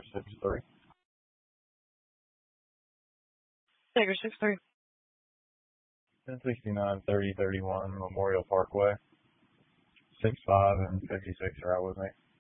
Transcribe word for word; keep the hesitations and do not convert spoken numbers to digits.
six three. Tiger six three. ten sixty-nine thirty thirty-one Memorial Parkway. six five and fifty-six are out with me.